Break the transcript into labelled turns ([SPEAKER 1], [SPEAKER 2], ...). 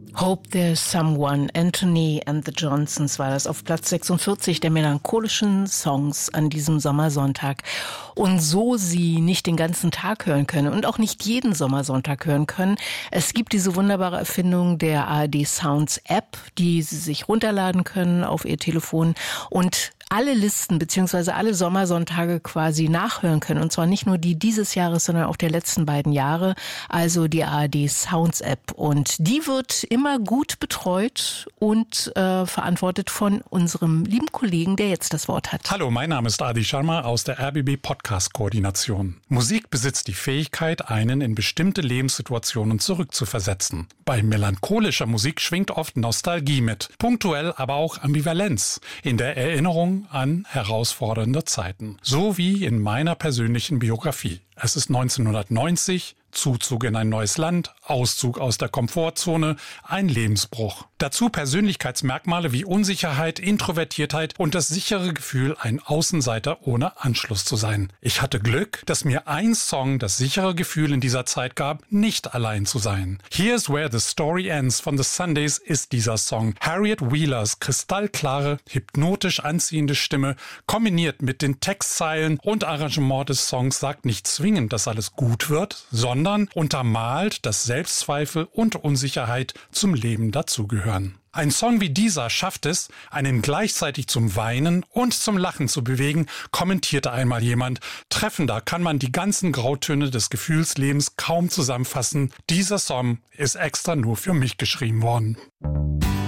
[SPEAKER 1] Hope There's Someone, Anthony and the Johnsons war das auf Platz 46 der melancholischen Songs an diesem Sommersonntag. Und so Sie nicht den ganzen Tag hören können und auch nicht jeden Sommersonntag hören können, es gibt diese wunderbare Erfindung der ARD Sounds App, die Sie sich runterladen können auf Ihr Telefon und alle Listen bzw. alle Sommersonntage quasi nachhören können. Und zwar nicht nur die dieses Jahres, sondern auch der letzten beiden Jahre. Also die ARD Sounds App. Und die wird immer gut betreut und verantwortet von unserem lieben Kollegen, der jetzt das Wort hat.
[SPEAKER 2] Hallo, mein Name ist Adi Sharma aus der RBB Podcast Koordination. Musik besitzt die Fähigkeit, einen in bestimmte Lebenssituationen zurückzuversetzen. Bei melancholischer Musik schwingt oft Nostalgie mit, punktuell aber auch Ambivalenz in der Erinnerung an herausfordernde Zeiten. So wie in meiner persönlichen Biografie. Es ist 1990, Zuzug in ein neues Land, Auszug aus der Komfortzone, ein Lebensbruch. Dazu Persönlichkeitsmerkmale wie Unsicherheit, Introvertiertheit und das sichere Gefühl, ein Außenseiter ohne Anschluss zu sein. Ich hatte Glück, dass mir ein Song das sichere Gefühl in dieser Zeit gab, nicht allein zu sein. Here's Where the Story Ends von The Sundays ist dieser Song. Harriet Wheelers kristallklare, hypnotisch anziehende Stimme, kombiniert mit den Textzeilen und Arrangement des Songs sagt nicht zwingend, dass alles gut wird, sondern untermalt, dass Selbstzweifel und Unsicherheit zum Leben dazugehören. Ein Song wie dieser schafft es, einen gleichzeitig zum Weinen und zum Lachen zu bewegen, kommentierte einmal jemand. Treffender kann man die ganzen Grautöne des Gefühlslebens kaum zusammenfassen. Dieser Song ist extra nur für mich geschrieben worden.